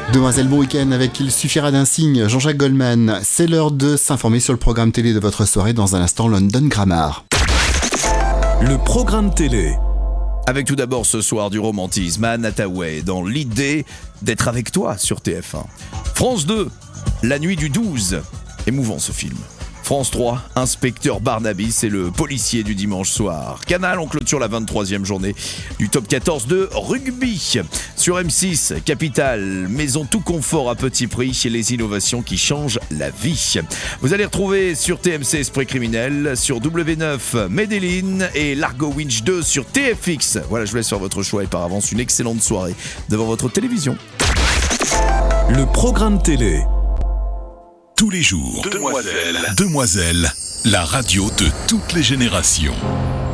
Demoiselle Bon Week-end avec Il suffira d'un signe, Jean-Jacques Goldman. C'est l'heure de s'informer sur le programme télé de votre soirée dans un instant London Grammar. Le programme télé. Avec tout d'abord ce soir du romantisme, Anne Hathaway dans l'idée d'être avec toi sur TF1. France 2, La nuit du 12. Émouvant ce film. France 3, Inspecteur Barnaby, c'est le policier du dimanche soir. Canal, on clôture la 23e journée du top 14 de rugby. Sur M6, Capital, maison tout confort à petit prix chez les innovations qui changent la vie. Vous allez retrouver sur TMC Esprit criminel, sur W9 Medellin et Largo Winch 2 sur TFX. Voilà, je vous laisse faire votre choix et par avance une excellente soirée devant votre télévision. Le programme télé. Tous les jours, Demoiselle, la radio de toutes les générations.